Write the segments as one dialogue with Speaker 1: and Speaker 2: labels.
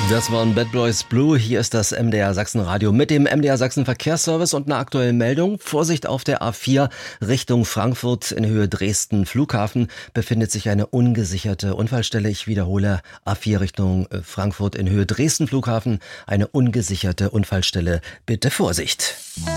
Speaker 1: Das waren Bad Boys Blue. Hier ist das MDR Sachsen Radio mit dem MDR Sachsen Verkehrsservice und einer aktuellen Meldung. Vorsicht auf der A4 Richtung Frankfurt in Höhe Dresden Flughafen befindet sich eine ungesicherte Unfallstelle. Ich wiederhole, A4 Richtung Frankfurt in Höhe Dresden Flughafen, eine ungesicherte Unfallstelle. Bitte Vorsicht.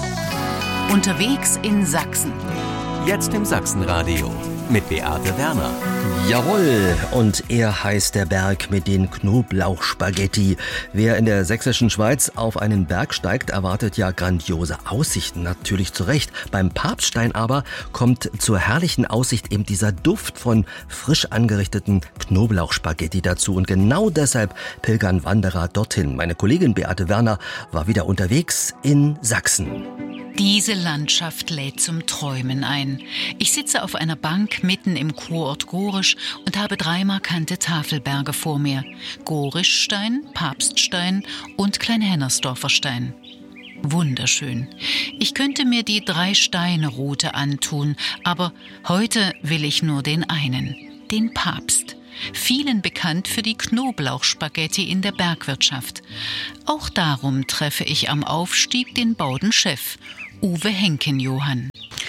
Speaker 2: Unterwegs in Sachsen.
Speaker 3: Jetzt im Sachsenradio mit Beate Werner.
Speaker 1: Jawohl, und er heißt der Berg mit den Knoblauchspaghetti. Wer in der sächsischen Schweiz auf einen Berg steigt, erwartet ja grandiose Aussichten, natürlich zu Recht. Beim Papststein aber kommt zur herrlichen Aussicht eben dieser Duft von frisch angerichteten Knoblauchspaghetti dazu. Und genau deshalb pilgern Wanderer dorthin. Meine Kollegin Beate Werner war wieder unterwegs in Sachsen.
Speaker 2: Diese Landschaft lädt zum Träumen ein. Ich sitze auf einer Bank mitten im Kurort Gorisch und habe 3 markante Tafelberge vor mir. Gorischstein, Papststein und Kleinhennersdorfer Stein. Wunderschön. Ich könnte mir die 3-Steine-Route antun, aber heute will ich nur den einen, den Papst. Vielen bekannt für die Knoblauchspaghetti in der Bergwirtschaft. Auch darum treffe ich am Aufstieg den Baudenchef, Uwe Henken-Johann.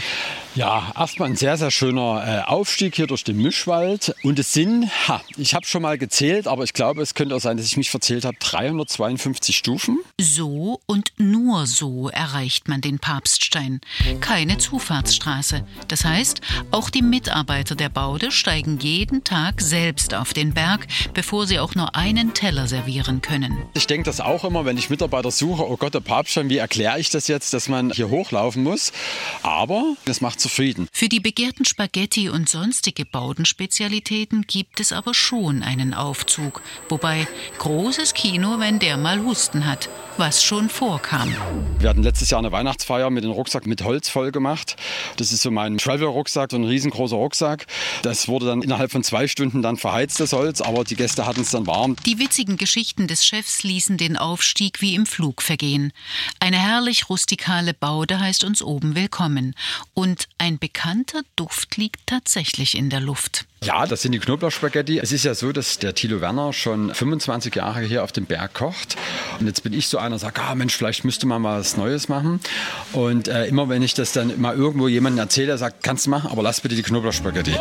Speaker 4: Ja, erstmal ein sehr, sehr schöner Aufstieg hier durch den Mischwald. Und es sind, ich habe schon mal gezählt, aber ich glaube, es könnte auch sein, dass ich mich verzählt habe, 352 Stufen.
Speaker 2: So und nur so erreicht man den Papststein. Keine Zufahrtsstraße. Das heißt, auch die Mitarbeiter der Baude steigen jeden Tag selbst auf den Berg, bevor sie auch nur einen Teller servieren können.
Speaker 4: Ich denke das auch immer, wenn ich Mitarbeiter suche, oh Gott, der Papststein, wie erkläre ich das jetzt, dass man hier hochlaufen muss? Aber das macht zufrieden.
Speaker 2: Für die begehrten Spaghetti und sonstige Baudenspezialitäten gibt es aber schon einen Aufzug. Wobei, großes Kino, wenn der mal Husten hat, was schon vorkam.
Speaker 4: Wir hatten letztes Jahr eine Weihnachtsfeier mit dem Rucksack mit Holz voll gemacht. Das ist so mein Travel-Rucksack, so ein riesengroßer Rucksack. Das wurde dann innerhalb von 2 Stunden dann verheizt, das Holz, aber die Gäste hatten es dann warm.
Speaker 2: Die witzigen Geschichten des Chefs ließen den Aufstieg wie im Flug vergehen. Eine herrlich rustikale Baude heißt uns oben willkommen. Und ein bekannter Duft liegt tatsächlich in der Luft.
Speaker 4: Ja, das sind die Knoblauchspaghetti. Es ist ja so, dass der Thilo Werner schon 25 Jahre hier auf dem Berg kocht. Und jetzt bin ich so einer, der sagt, Mensch, vielleicht müsste man mal was Neues machen. Und immer wenn ich das dann mal irgendwo jemandem erzähle, der sagt, kannst du machen, aber lass bitte die Knoblauchspaghetti.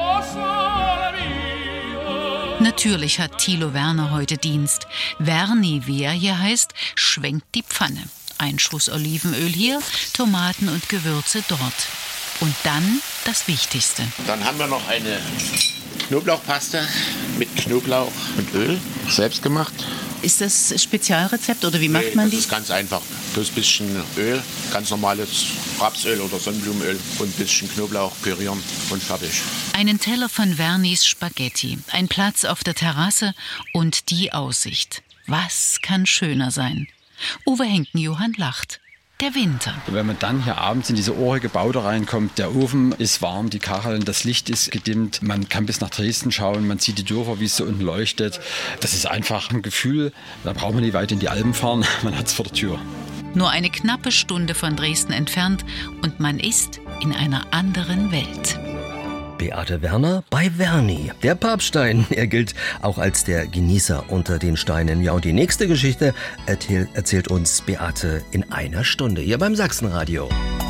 Speaker 2: Natürlich hat Thilo Werner heute Dienst. Werni, wie er hier heißt, schwenkt die Pfanne. Ein Schuss Olivenöl hier, Tomaten und Gewürze dort. Und dann das Wichtigste.
Speaker 5: Dann haben wir noch eine Knoblauchpaste mit Knoblauch und Öl, selbst gemacht.
Speaker 2: Ist das Spezialrezept oder wie macht man die?
Speaker 5: Das ist ganz einfach. So ein bisschen Öl, ganz normales Rapsöl oder Sonnenblumenöl und ein bisschen Knoblauch pürieren und fertig.
Speaker 2: Einen Teller von Wernis Spaghetti, ein Platz auf der Terrasse und die Aussicht. Was kann schöner sein? Uwe Henken-Johann lacht. Der Winter.
Speaker 4: Wenn man dann hier abends in diese urige Baude reinkommt, der Ofen ist warm, die Kacheln, das Licht ist gedimmt, man kann bis nach Dresden schauen, man sieht die Dörfer, wie es so unten leuchtet. Das ist einfach ein Gefühl, da braucht man nicht weit in die Alpen fahren, man hat es vor der Tür.
Speaker 2: Nur eine knappe Stunde von Dresden entfernt und man ist in einer anderen Welt.
Speaker 1: Beate Werner bei Werni. Der Papststein, er gilt auch als der Genießer unter den Steinen. Ja, und die nächste Geschichte erzählt uns Beate in einer Stunde hier beim Sachsenradio.